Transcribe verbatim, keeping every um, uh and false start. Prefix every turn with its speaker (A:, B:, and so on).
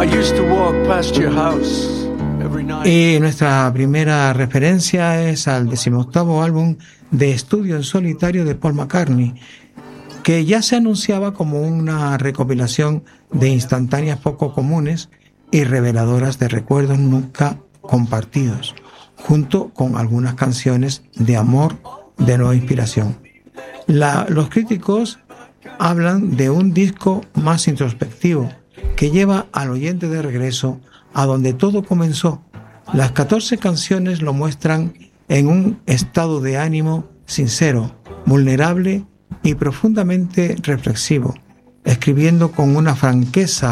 A: Y nuestra primera referencia es al decimoctavo álbum de estudio en solitario de Paul McCartney, que ya se anunciaba como una recopilación de instantáneas poco comunes y reveladoras de recuerdos nunca compartidos, junto con algunas canciones de amor de nueva inspiración. La, los críticos hablan de un disco más introspectivo que lleva al oyente de regreso a donde todo comenzó. Las catorce canciones lo muestran en un estado de ánimo sincero, vulnerable y profundamente reflexivo, escribiendo con una franqueza